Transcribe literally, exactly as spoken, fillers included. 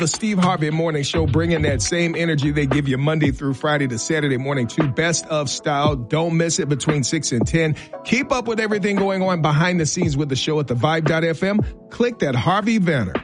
The Steve Harvey Morning Show, bringing that same energy they give you Monday through Friday to Saturday morning to Best of Style. Don't miss it between six and ten. Keep up with everything going on behind the scenes with the show at the vibe dot f m. Click that Harvey banner.